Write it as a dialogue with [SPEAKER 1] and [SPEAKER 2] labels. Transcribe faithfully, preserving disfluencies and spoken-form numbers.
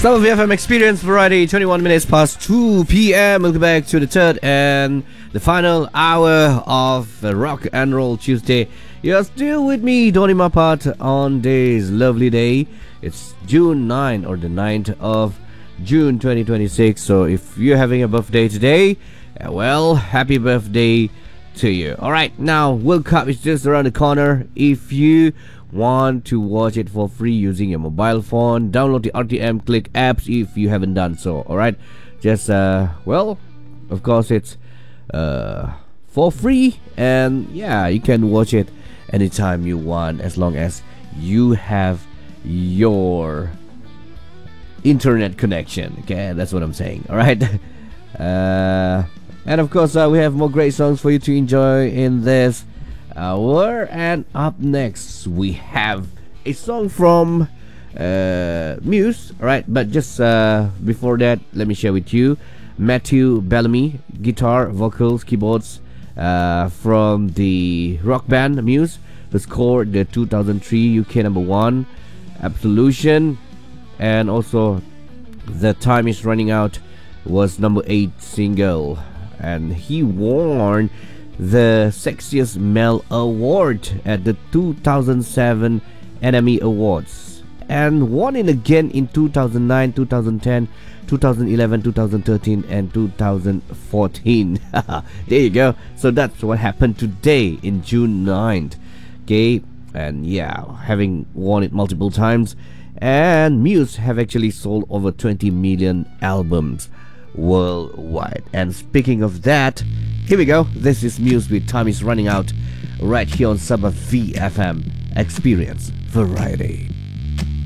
[SPEAKER 1] Some of you have Experience Variety, twenty-one minutes past two p.m. Welcome back to the third and the final hour of uh, Rock and Roll Tuesday. You're still with me, Donny Mapat, on this lovely day. It's June ninth or the ninth of June twenty twenty-six. So if you're having a birthday today, uh, well, happy birthday to you. Alright, now World Cup is just around the corner. If you want to watch it for free using your mobile phone, download the R T M Click apps if you haven't done so. Alright, just uh well, of course it's uh for free, and yeah, you can watch it anytime you want as long as you have your internet connection. Okay, that's what I'm saying. Alright. uh and of course uh, we have more great songs for you to enjoy in this hour. And up next we have a song from uh, Muse. Alright, but just uh, before that, let me share with you Matthew Bellamy, guitar, vocals, keyboards uh, from the rock band Muse, who scored the two thousand three U K number one Absolution, and also The Time Is Running Out was number eight single, and he won the Sexiest Male Award at the two thousand seven N M E Awards, and won it again in two thousand nine, two thousand ten, two thousand eleven, two thousand thirteen, and two thousand fourteen. There you go. So that's what happened today in June ninth. Okay, and yeah, having won it multiple times, and Muse have actually sold over twenty million albums worldwide. And speaking of that, here we go. This is Muse with Time Is Running Out, right here on Sabah V F M. Experience Variety.